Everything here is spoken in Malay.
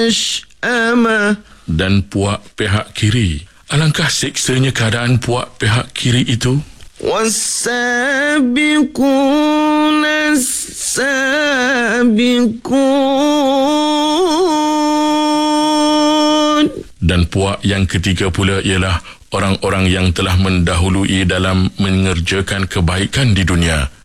mash'amah. Dan puak pihak kiri. Alangkah seksanya keadaan puak pihak kiri itu. والسابقون السابقون. Dan puak yang ketiga pula ialah orang-orang yang telah mendahului dalam mengerjakan kebaikan di dunia.